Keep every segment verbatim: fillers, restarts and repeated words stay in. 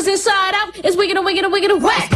inside out. It's wicked, wicked, wicked, whack.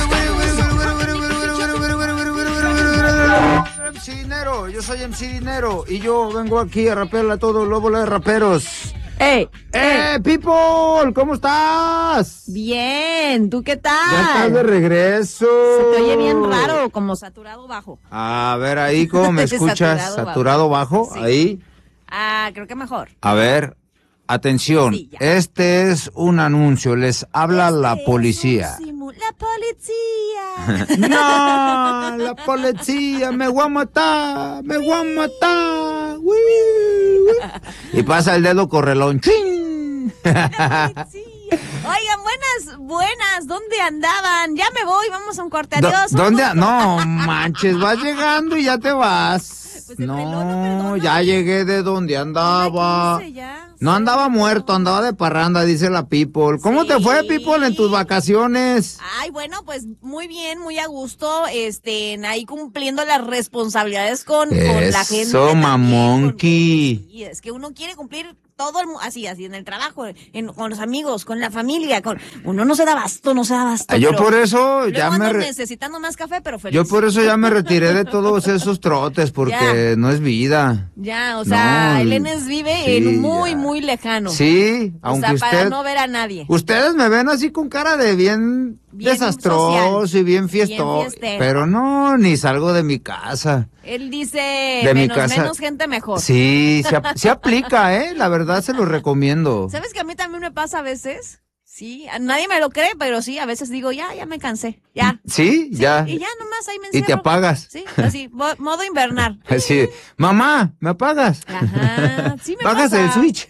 M C Dinero, yo soy M C Dinero y yo vengo aquí a rapearle a todos los bola de raperos. ¡Ey! ¡Eh, people! ¿Cómo estás? Bien, ¿tú qué tal? Ya estás de regreso. Se te oye bien raro, como saturado bajo. A ver, ahí, ¿cómo me escuchas? Saturado ¿Saturado bajo? Sí. Ahí. Ah, creo que mejor. A ver, atención. Sí, este es un anuncio. Les habla Este la es policía. un simu- La policía. No, la policía me voy a matar, me voy a matar. Uy, uy. Y pasa el dedo correlón. ¡Chin! La policía. Oigan, buenas, buenas. ¿Dónde andaban? Ya me voy, vamos a un corte. Do- Adiós. ¿Dónde? a- No, manches, vas llegando y ya te vas. Pues te No, perdono, perdóname. ya llegué de donde andaba. ¿Qué hice ya? No andaba muerto, andaba de parranda, dice la people. ¿Cómo Sí. te fue, people, en tus vacaciones? Ay, bueno, pues muy bien, muy a gusto, este, ahí cumpliendo las responsabilidades con, con la gente. Eso, también, mamonqui. con- Sí, es que uno quiere cumplir todo el mu- así, así, en el trabajo, en, con los amigos, con la familia, con uno no se da basto, no se da basto. Ah, yo pero por eso luego ya me... ando re- necesitando más café, pero feliz. Yo por eso ya me retiré de todos esos trotes, porque no es vida. Ya, o sea, No, el Enes vive sí, en muy, ya. muy lejano. Sí, O aunque sea, para usted... no ver a nadie. Ustedes me ven así con cara de bien, Bien desastroso social, y bien fiesto, bien fiestero. pero no, ni salgo de mi casa. Él dice, De mi menos, casa- menos gente mejor. Sí, se, ap- se aplica, ¿eh? La verdad se lo recomiendo. ¿Sabes que a mí también me pasa a veces? Sí, a nadie me lo cree, pero sí, a veces digo, ya, ya me cansé, ya. Sí, Sí, ya. Y ya nomás ahí me Y te encierro. apagas. Sí, así, mo- modo invernar. Así, mamá, ¿me apagas? Ajá, sí me Bajas pasa. el switch.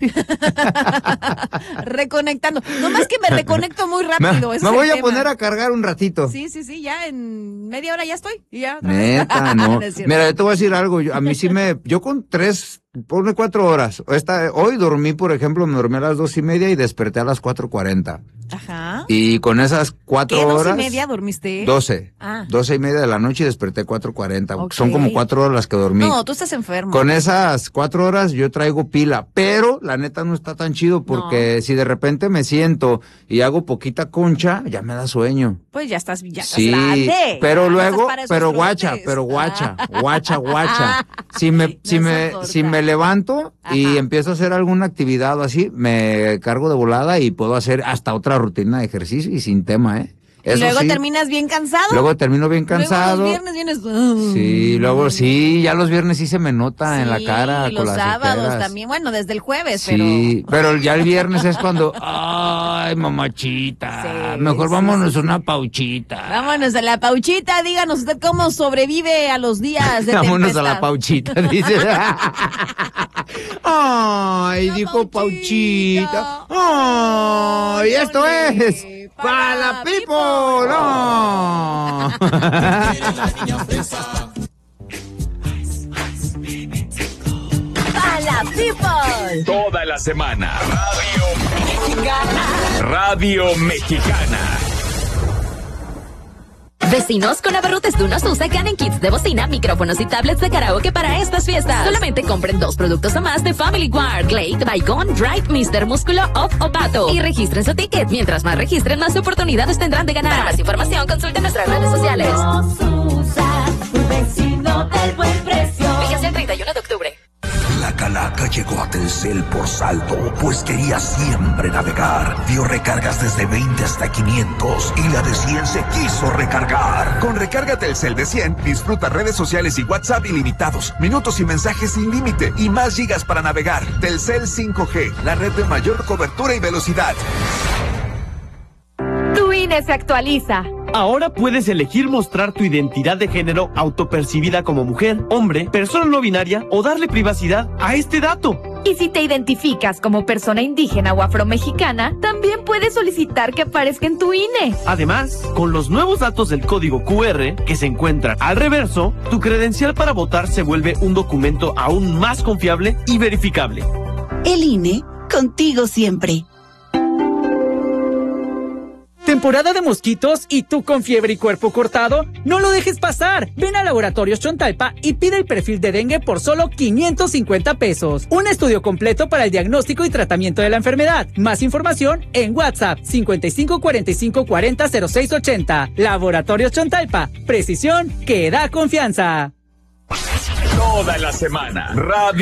Reconectando. Nomás que me reconecto muy me rápido. ese me es voy el a tema. poner a cargar un ratito. Sí, sí, sí, ya en media hora ya estoy. Y ya, otra vez. Neta, no. es cierto. Mira, yo te voy a decir algo. Yo- a mí sí me, yo con tres, ponle cuatro horas. Esta, hoy dormí, por ejemplo, me dormí a las dos y media y desperté a las cuatro cuarenta. Ajá. Y con esas cuatro ¿Qué, dos horas. y media dormiste? Doce. Ah. Doce y media de la noche y desperté cuatro cuarenta. Ok. Son como cuatro horas las que dormí. No, tú estás enfermo. Con esas cuatro horas yo traigo pila, pero la neta no está tan chido porque si de repente me siento y hago poquita concha, ya me da sueño. Pues ya estás, ya estás Sí, grande. pero Ya luego, estás para esos pero guacha, trotes. pero guacha, Ah. guacha, guacha. Si me, si No me, soporta. si me levanto y Ajá. empiezo a hacer alguna actividad o así, me cargo de volada y puedo hacer hasta otra rutina de ejercicio y sin tema, ¿eh? Y Eso luego sí. terminas bien cansado. Luego termino bien cansado. Luego los viernes vienes. Sí, luego sí, ya los viernes sí se me nota en la Sí, cara y con los las sábados ojeras. también. Bueno, desde el jueves, Sí, pero... ya el viernes es cuando, ay, mamachita, Sí, mejor sí, vámonos sí, a una pauchita. pero vámonos a la pauchita. Díganos usted cómo sobrevive a los días de Vámonos a tempestad. la pauchita, dice. Ay, La dijo pauchita. pauchita. Ay, esto Ponle es para la para people. people. No. ¡A la people! Toda la semana. Radio Mexicana. Radio Mexicana. Vecinos, con Abarrotes Tunos usa ganen kits de bocina, micrófonos y tablets de karaoke para estas fiestas. Solamente compren dos productos o más de Family Guard, Glade, Baygon, Drive, mister Músculo, Off o Pato. Y registren su ticket. Mientras más registren, más oportunidades tendrán de ganar. Para más información, consulten nuestras redes sociales. Vecino del buen precio. Fíjense el treinta y uno de octubre. La calaca llegó a Telcel por saldo, pues quería siempre navegar. Dio recargas desde veinte hasta quinientos y la de cien se quiso recargar. Con recarga Telcel de cien, disfruta redes sociales y WhatsApp ilimitados, minutos y mensajes sin límite y más gigas para navegar. Telcel cinco G, la red de mayor cobertura y velocidad. Tu I N E se actualiza. Ahora puedes elegir mostrar tu identidad de género autopercibida como mujer, hombre, persona no binaria o darle privacidad a este dato. Y si te identificas como persona indígena o afromexicana, también puedes solicitar que aparezca en tu I N E. Además, con los nuevos datos del código Q R que se encuentran al reverso, tu credencial para votar se vuelve un documento aún más confiable y verificable. El I N E, contigo siempre. temporada de mosquitos y tú con fiebre y cuerpo cortado? No lo dejes pasar. Ven a Laboratorios Chontalpa y pide el perfil de dengue por solo quinientos cincuenta pesos. Un estudio completo para el diagnóstico y tratamiento de la enfermedad. Más información en WhatsApp cincuenta y cinco cuarenta y cinco cuarenta cero seis ochenta. Laboratorios Chontalpa. Precisión que da confianza. Toda la semana. Radio